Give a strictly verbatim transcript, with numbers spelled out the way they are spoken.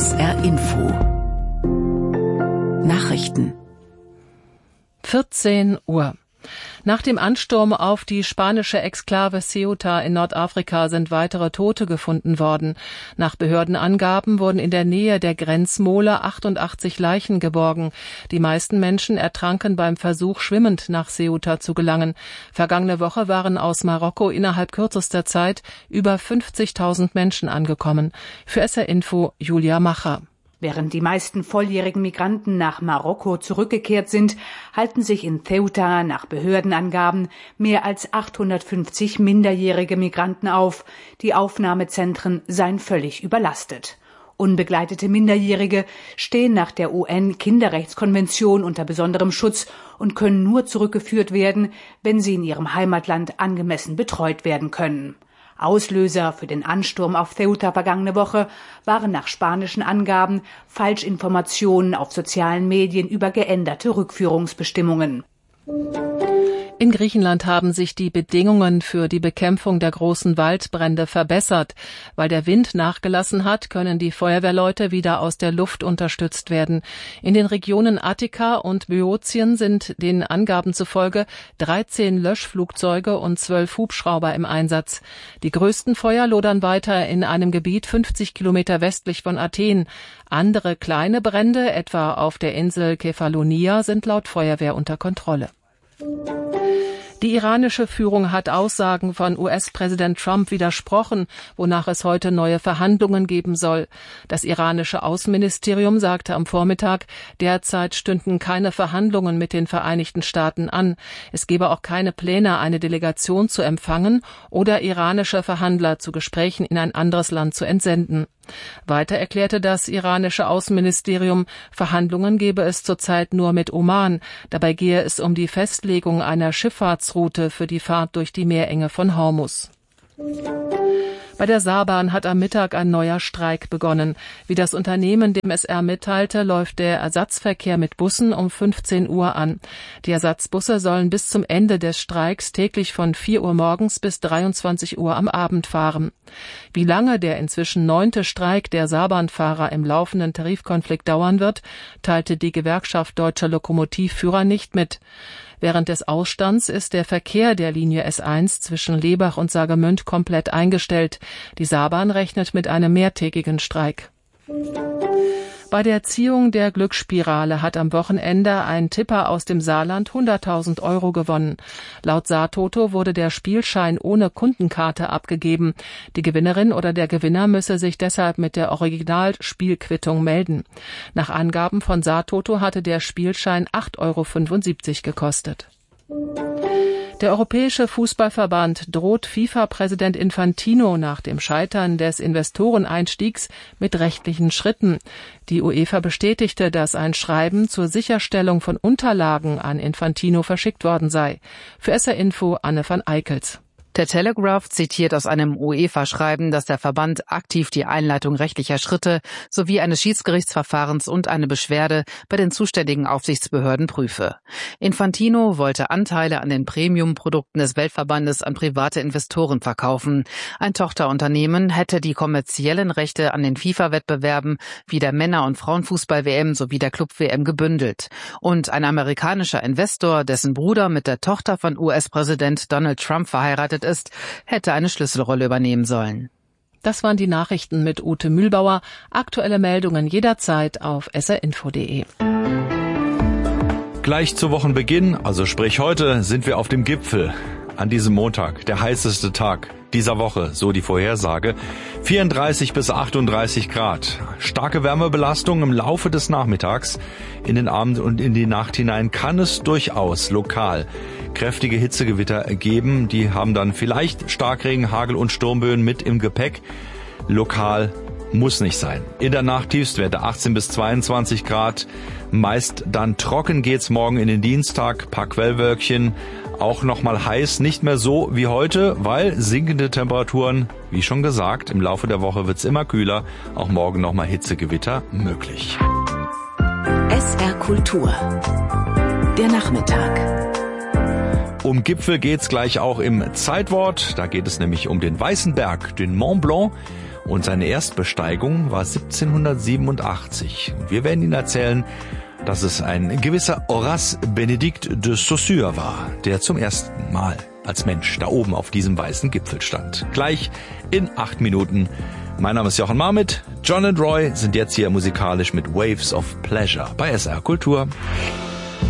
S R Info Nachrichten vierzehn Uhr. Nach dem Ansturm auf die spanische Exklave Ceuta in Nordafrika sind weitere Tote gefunden worden. Nach Behördenangaben wurden in der Nähe der Grenzmole achtundachtzig Leichen geborgen. Die meisten Menschen ertranken beim Versuch, schwimmend nach Ceuta zu gelangen. Vergangene Woche waren aus Marokko innerhalb kürzester Zeit über fünfzigtausend Menschen angekommen. Für S R Info Julia Macher. Während die meisten volljährigen Migranten nach Marokko zurückgekehrt sind, halten sich in Ceuta nach Behördenangaben mehr als achthundertfünfzig minderjährige Migranten auf. Die Aufnahmezentren seien völlig überlastet. Unbegleitete Minderjährige stehen nach der U N-Kinderrechtskonvention unter besonderem Schutz und können nur zurückgeführt werden, wenn sie in ihrem Heimatland angemessen betreut werden können. Auslöser für den Ansturm auf Ceuta vergangene Woche waren nach spanischen Angaben Falschinformationen auf sozialen Medien über geänderte Rückführungsbestimmungen. In Griechenland haben sich die Bedingungen für die Bekämpfung der großen Waldbrände verbessert. Weil der Wind nachgelassen hat, können die Feuerwehrleute wieder aus der Luft unterstützt werden. In den Regionen Attika und Böotien sind den Angaben zufolge dreizehn Löschflugzeuge und zwölf Hubschrauber im Einsatz. Die größten Feuer lodern weiter in einem Gebiet fünfzig Kilometer westlich von Athen. Andere kleine Brände, etwa auf der Insel Kefalonia, sind laut Feuerwehr unter Kontrolle. Die iranische Führung hat Aussagen von U S-Präsident Trump widersprochen, wonach es heute neue Verhandlungen geben soll. Das iranische Außenministerium sagte am Vormittag, derzeit stünden keine Verhandlungen mit den Vereinigten Staaten an. Es gebe auch keine Pläne, eine Delegation zu empfangen oder iranische Verhandler zu Gesprächen in ein anderes Land zu entsenden. Weiter erklärte das iranische Außenministerium, Verhandlungen gebe es zurzeit nur mit Oman. Dabei gehe es um die Festlegung einer Schifffahrtsroute für die Fahrt durch die Meerenge von Hormuz. Bei der Saarbahn hat am Mittag ein neuer Streik begonnen. Wie das Unternehmen dem S R mitteilte, läuft der Ersatzverkehr mit Bussen um fünfzehn Uhr an. Die Ersatzbusse sollen bis zum Ende des Streiks täglich von vier Uhr morgens bis dreiundzwanzig Uhr am Abend fahren. Wie lange der inzwischen neunte Streik der Saarbahnfahrer im laufenden Tarifkonflikt dauern wird, teilte die Gewerkschaft Deutscher Lokomotivführer nicht mit. Während des Ausstands ist der Verkehr der Linie S eins zwischen Lebach und Saargemünd komplett eingestellt. Die Saarbahn rechnet mit einem mehrtägigen Streik. Bei der Ziehung der Glücksspirale hat am Wochenende ein Tipper aus dem Saarland hunderttausend Euro gewonnen. Laut Saartoto wurde der Spielschein ohne Kundenkarte abgegeben. Die Gewinnerin oder der Gewinner müsse sich deshalb mit der Originalspielquittung melden. Nach Angaben von Saartoto hatte der Spielschein acht Euro fünfundsiebzig gekostet. Der Europäische Fußballverband droht FIFA-Präsident Infantino nach dem Scheitern des Investoreneinstiegs mit rechtlichen Schritten. Die UEFA bestätigte, dass ein Schreiben zur Sicherstellung von Unterlagen an Infantino verschickt worden sei. Für S R Info Anne van Eickels. Der Telegraph zitiert aus einem UEFA-Schreiben, dass der Verband aktiv die Einleitung rechtlicher Schritte sowie eines Schiedsgerichtsverfahrens und eine Beschwerde bei den zuständigen Aufsichtsbehörden prüfe. Infantino wollte Anteile an den Premium-Produkten des Weltverbandes an private Investoren verkaufen. Ein Tochterunternehmen hätte die kommerziellen Rechte an den FIFA-Wettbewerben wie der Männer- und Frauenfußball-W M sowie der Club-W M gebündelt. Und ein amerikanischer Investor, dessen Bruder mit der Tochter von U S-Präsident Donald Trump verheiratet ist, hätte eine Schlüsselrolle übernehmen sollen. Das waren die Nachrichten mit Ute Mühlbauer. Aktuelle Meldungen jederzeit auf s r info punkt d e. Gleich zu Wochenbeginn, also sprich heute, sind wir auf dem Gipfel. An diesem Montag, der heißeste Tag dieser Woche, so die Vorhersage. vierunddreißig bis achtunddreißig Grad. Starke Wärmebelastung im Laufe des Nachmittags. In den Abend und in die Nacht hinein kann es durchaus lokal kräftige Hitzegewitter geben. Die haben dann vielleicht Starkregen, Hagel und Sturmböen mit im Gepäck. Lokal muss nicht sein. In der Nacht Tiefstwerte achtzehn bis zweiundzwanzig Grad. Meist dann trocken geht's morgen in den Dienstag. Paar Quellwölkchen. Auch nochmal heiß, nicht mehr so wie heute, weil sinkende Temperaturen, wie schon gesagt, im Laufe der Woche wird's immer kühler. Auch morgen nochmal Hitzegewitter möglich. S R Kultur. Der Nachmittag. Um Gipfel geht's gleich auch im Zeitwort. Da geht es nämlich um den Weißen Berg, den Mont Blanc. Und seine Erstbesteigung war siebzehnhundertsiebenundachtzig. Und wir werden Ihnen erzählen, dass es ein gewisser Horace Benedict de Saussure war, der zum ersten Mal als Mensch da oben auf diesem weißen Gipfel stand. Gleich in acht Minuten. Mein Name ist Jochen Marmit. John und Roy sind jetzt hier musikalisch mit Waves of Pleasure bei S R Kultur.